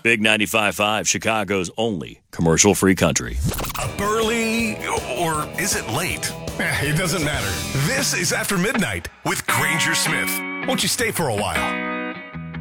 Big 95.5, Chicago's only commercial-free country. Up early, or is it late? It doesn't matter. This is After Midnight with Granger Smith. Won't you stay for a while?